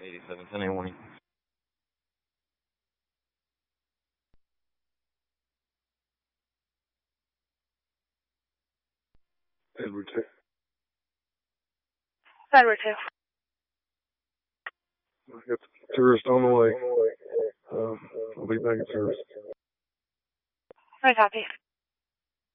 87, 10 warning. Edward 2. Edward 2. I got the tourist on the way. I'll be back at service. I copy.